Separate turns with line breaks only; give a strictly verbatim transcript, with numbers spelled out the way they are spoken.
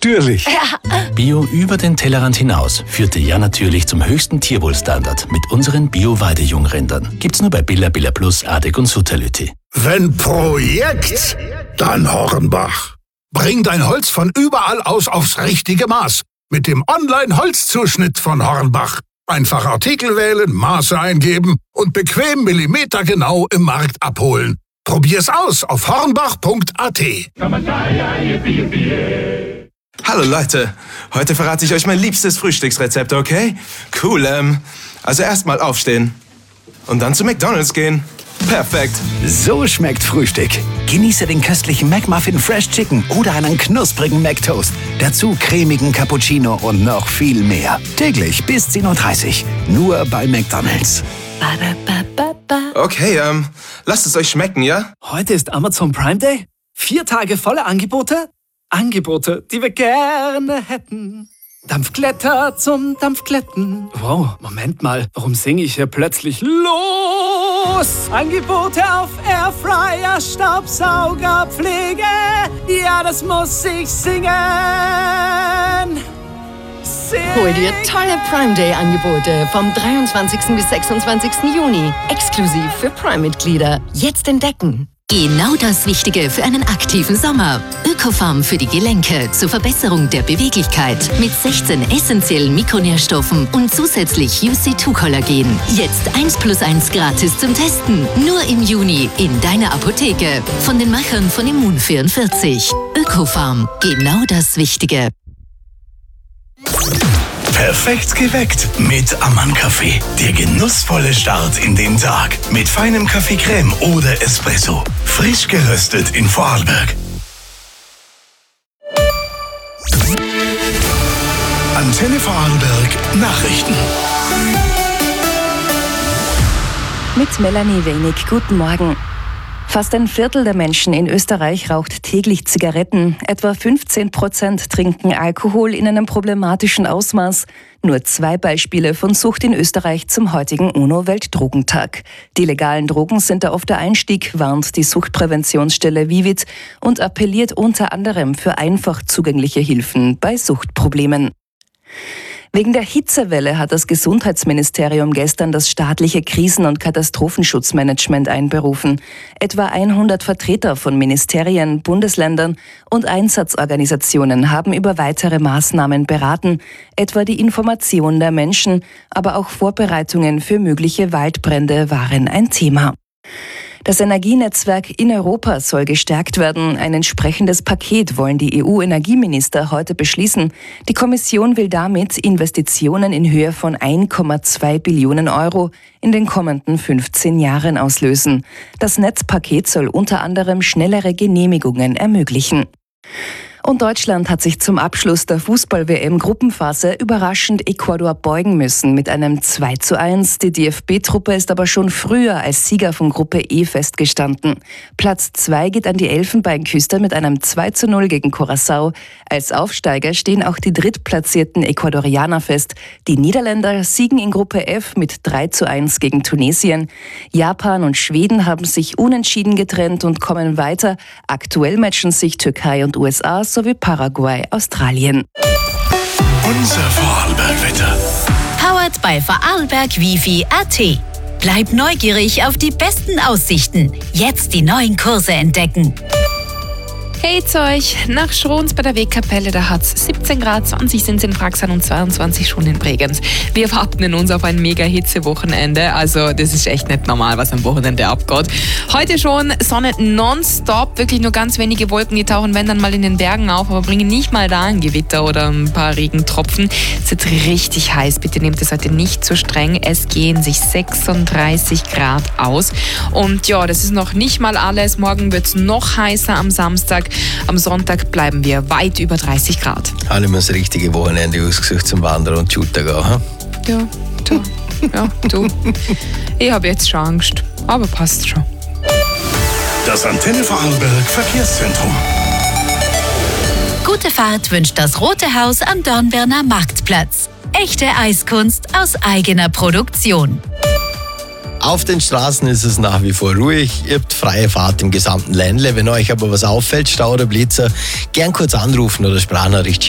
natürlich.
Bio über den Tellerrand hinaus führte Ja natürlich zum höchsten Tierwohlstandard mit unseren Bio-Weidejungrindern. Gibt's nur bei Billa, Billa Plus, Adek und Sutterlütti.
Wenn Projekt, dann Hornbach. Bring dein Holz von überall aus aufs richtige Maß. Mit dem Online-Holzzuschnitt von Hornbach. Einfach Artikel wählen, Maße eingeben und bequem millimetergenau im Markt abholen. Probier's aus auf hornbach punkt a t.
Hallo Leute, heute verrate ich euch mein liebstes Frühstücksrezept, okay? Cool, ähm, also erstmal aufstehen und dann zu McDonald's gehen. Perfekt.
So schmeckt Frühstück. Genieße den köstlichen McMuffin Fresh Chicken oder einen knusprigen McToast. Dazu cremigen Cappuccino und noch viel mehr. Täglich bis zehn Uhr dreißig. Nur bei McDonald's.
Okay, ähm, lasst es euch schmecken, ja?
Heute ist Amazon Prime Day. Vier Tage volle Angebote. Angebote, die wir gerne hätten. Dampfglätter zum Dampfglätten. Wow, Moment mal, warum singe ich hier plötzlich los? Angebote auf Airfryer, Staubsauger, Pflege. Ja, das muss ich singen. Singen.
Hol dir tolle Prime Day Angebote vom dreiundzwanzigsten bis sechsundzwanzigsten Juni. Exklusiv für Prime-Mitglieder. Jetzt entdecken.
Genau das Wichtige für einen aktiven Sommer. Ökofarm für die Gelenke zur Verbesserung der Beweglichkeit mit sechzehn essentiellen Mikronährstoffen und zusätzlich U C zwei Kollagen. Jetzt eins plus eins gratis zum Testen. Nur im Juni in deiner Apotheke. Von den Machern von Immun vierundvierzig. Ökofarm. Genau das Wichtige.
Perfekt geweckt mit Ammann-Kaffee. Der genussvolle Start in den Tag. Mit feinem Kaffee-Creme oder Espresso. Frisch geröstet in Vorarlberg. Antenne Vorarlberg Nachrichten.
Mit Melanie Wenig. Guten Morgen. Fast ein Viertel der Menschen in Österreich raucht täglich Zigaretten. Etwa fünfzehn Prozent trinken Alkohol in einem problematischen Ausmaß. Nur zwei Beispiele von Sucht in Österreich zum heutigen UNO-Weltdrogentag. Die legalen Drogen sind da oft der Einstieg, warnt die Suchtpräventionsstelle Vivit und appelliert unter anderem für einfach zugängliche Hilfen bei Suchtproblemen. Wegen der Hitzewelle hat das Gesundheitsministerium gestern das staatliche Krisen- und Katastrophenschutzmanagement einberufen. Etwa hundert Vertreter von Ministerien, Bundesländern und Einsatzorganisationen haben über weitere Maßnahmen beraten, etwa die Information der Menschen, aber auch Vorbereitungen für mögliche Waldbrände waren ein Thema. Das Energienetzwerk in Europa soll gestärkt werden. Ein entsprechendes Paket wollen die E U-Energieminister heute beschließen. Die Kommission will damit Investitionen in Höhe von ein Komma zwei Billionen Euro in den kommenden fünfzehn Jahren auslösen. Das Netzpaket soll unter anderem schnellere Genehmigungen ermöglichen. Und Deutschland hat sich zum Abschluss der Fußball-W M-Gruppenphase überraschend Ecuador beugen müssen mit einem zwei zu eins. Die D F B-Truppe ist aber schon früher als Sieger von Gruppe E festgestanden. Platz zwei geht an die Elfenbeinküste mit einem zwei zu null gegen Curaçao. Als Aufsteiger stehen auch die drittplatzierten Ecuadorianer fest. Die Niederländer siegen in Gruppe F mit drei zu eins gegen Tunesien. Japan und Schweden haben sich unentschieden getrennt und kommen weiter. Aktuell matchen sich Türkei und U S A sowie Paraguay, Australien.
Unser Vorarlberg-Wetter.
Powered by Vorarlberg Wifi Punkt A T. Bleib neugierig auf die besten Aussichten. Jetzt die neuen Kurse entdecken.
Hey zu euch, nach Schrons bei der Wegkapelle, da hat es siebzehn Grad, zwanzig sind es in Fraxan und zweiundzwanzig schon in Bregenz. Wir warten in uns auf ein mega Hitze-Wochenende, also das ist echt nicht normal, was am Wochenende abgeht. Heute schon Sonne nonstop, wirklich nur ganz wenige Wolken, die tauchen wenn dann mal in den Bergen auf, aber bringen nicht mal da ein Gewitter oder ein paar Regentropfen. Es wird richtig heiß, bitte nehmt es heute nicht zu streng, es gehen sich sechsunddreißig Grad aus. Und ja, das ist noch nicht mal alles, morgen wird es noch heißer am Samstag. Am Sonntag bleiben wir weit über dreißig Grad.
Haben wir das richtige Wochenende ausgesucht zum Wandern und Shooter gehen? Ha?
Ja, du. Ja, du. Ich habe jetzt schon Angst, aber passt schon.
Das Antenne Vorarlberg Verkehrszentrum.
Gute Fahrt wünscht das Rote Haus am Dornbirner Marktplatz. Echte Eiskunst aus eigener Produktion.
Auf den Straßen ist es nach wie vor ruhig. Ihr habt freie Fahrt im gesamten Ländle. Wenn euch aber was auffällt, Stau oder Blitzer, gern kurz anrufen oder Sprachnachricht